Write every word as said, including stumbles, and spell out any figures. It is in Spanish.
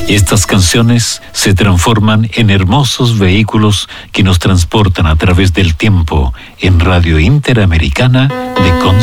Estas canciones se transforman en hermosos vehículos que nos transportan a través del tiempo en Radio Interamericana de Concepción.